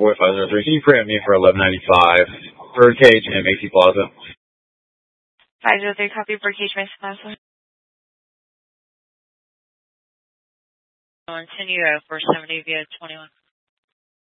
4503. Can you print me for 1195? Birdcage and Macy Plaza. 503, copy, Birdcage, Macy Plaza. Continue 470 via 21.